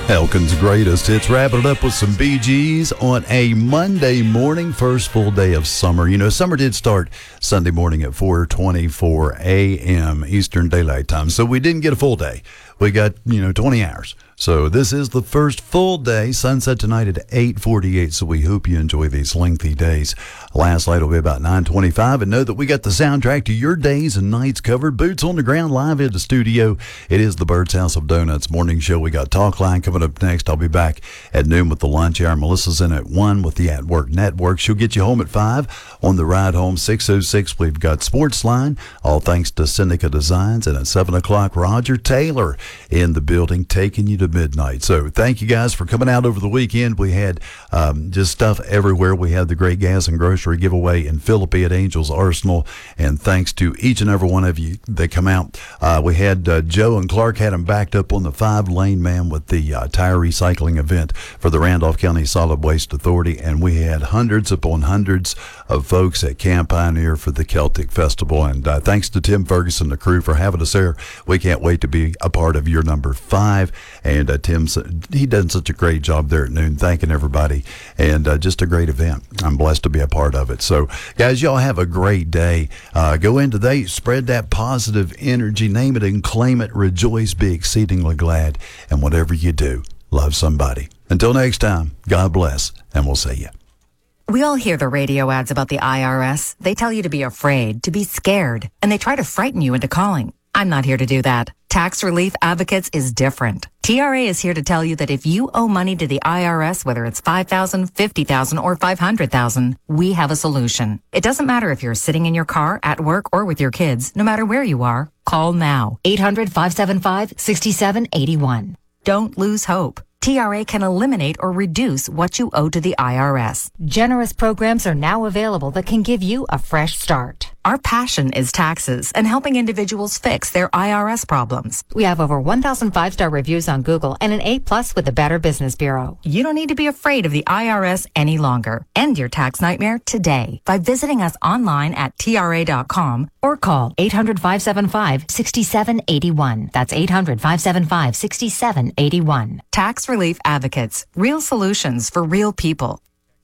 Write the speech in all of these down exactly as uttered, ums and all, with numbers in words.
Elkin's greatest hits, wrapping it up with some Bee Gees on a Monday morning, first full day of summer. You know, summer did start Sunday morning at four twenty-four a.m. Eastern Daylight Time, so we didn't get a full day. We got, you know, twenty hours. So this is the first full day. Sunset tonight at eight forty-eight, so we hope you enjoy these lengthy days. Last light will be about nine twenty-five, and know that we got the soundtrack to your days and nights covered. Boots on the ground, live in the studio. It is the Bird's House of Donuts morning show. We got Talk Line coming up next. I'll be back at noon with the lunch hour. Melissa's in at one with the At Work Network. She'll get you home at five on the ride home. six oh six, we've got Sports Line, all thanks to Syndicate Designs. And at seven o'clock, Roger Taylor in the building taking you to midnight. So thank you guys for coming out over the weekend. We had um, just stuff everywhere. We had the great gas and grocery giveaway in Philippi at Angels Arsenal, and thanks to each and every one of you that come out. Uh, we had uh, Joe and Clark had them backed up on the five lane man with the uh, tire recycling event for the Randolph County Solid Waste Authority, and we had hundreds upon hundreds of folks at Camp Pioneer for the Celtic Festival. And uh, thanks to Tim Ferguson, the crew, for having us there. We can't wait to be a part of your number five. And uh, Tim, he done such a great job there at noon, thanking everybody, and uh, just a great event. I'm blessed to be a part of it. So, guys, y'all have a great day. Uh, go in today, spread that positive energy, name it and claim it, rejoice, be exceedingly glad, and whatever you do, love somebody. Until next time, God bless, and we'll see you. We all hear the radio ads about the I R S. They tell you to be afraid, to be scared, and they try to frighten you into calling. I'm not here to do that. Tax Relief Advocates is different. T R A is here to tell you that if you owe money to the I R S, whether it's five thousand dollars, fifty thousand dollars, or five hundred thousand dollars, we have a solution. It doesn't matter if you're sitting in your car, at work, or with your kids. No matter where you are, call now. eight hundred, five seven five, six seven eight one. Don't lose hope. T R A can eliminate or reduce what you owe to the I R S. Generous programs are now available that can give you a fresh start. Our passion is taxes and helping individuals fix their I R S problems. We have over one thousand five-star reviews on Google and an A plus with the Better Business Bureau. You don't need to be afraid of the I R S any longer. End your tax nightmare today by visiting us online at T R A dot com or call eight hundred, five seven five, six seven eight one. That's eight hundred, five seven five, six seven eight one. Tax Relief Advocates. Real solutions for real people.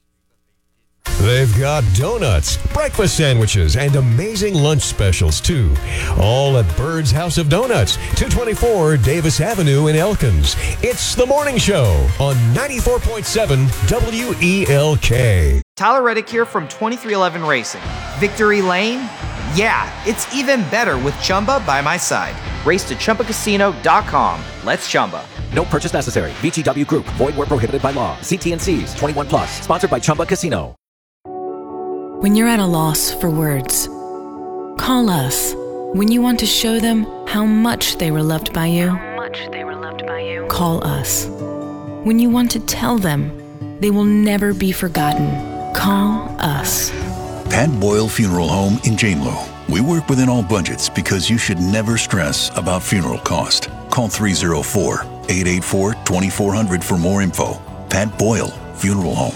They've got donuts, breakfast sandwiches, and amazing lunch specials, too. All at Bird's House of Donuts, two twenty-four Davis Avenue in Elkins. It's The Morning Show on ninety-four point seven W E L K. Tyler Reddick here from twenty-three eleven Racing. Victory Lane? Yeah, it's even better with Chumba by my side. Race to Chumba Casino dot com. Let's Chumba. No purchase necessary. V G W Group. Void where prohibited by law. See T and C's. twenty-one plus. Sponsored by Chumba Casino. When you're at a loss for words, call us. When you want to show them how much they were loved by you, how much they were loved by you, call us. When you want to tell them they will never be forgotten, call us. Pat Boyle Funeral Home in Janelo. We work within all budgets because you should never stress about funeral cost. Call three oh four, eight eight four, two four zero zero for more info. Pat Boyle Funeral Home.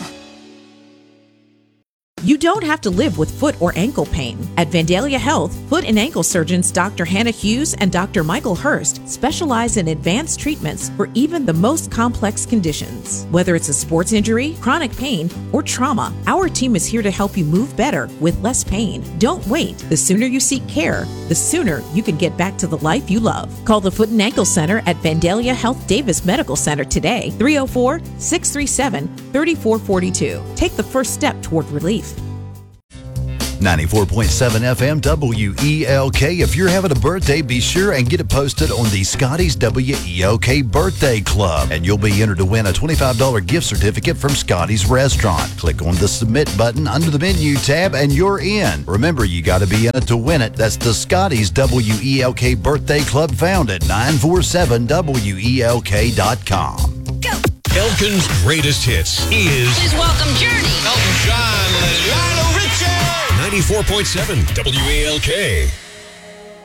You don't have to live with foot or ankle pain. At Vandalia Health, foot and ankle surgeons Doctor Hannah Hughes and Doctor Michael Hurst specialize in advanced treatments for even the most complex conditions. Whether it's a sports injury, chronic pain, or trauma, our team is here to help you move better with less pain. Don't wait. The sooner you seek care, the sooner you can get back to the life you love. Call the Foot and Ankle Center at Vandalia Health Davis Medical Center today, three oh four, six three seven, three four four two. Take the first step toward relief. ninety-four point seven F M W E L K. If you're having a birthday, be sure and get it posted on the Scotty's W E L K Birthday Club, and you'll be entered to win a twenty-five dollars gift certificate from Scotty's Restaurant. Click on the Submit button under the Menu tab, and you're in. Remember, you got to be in it to win it. That's the Scotty's W E L K Birthday Club, found at nine four seven W E L K dot com. Go! Elkin's greatest hits is... Please welcome Journey. Elton John, Lionel Richie. ninety-four point seven W E L K.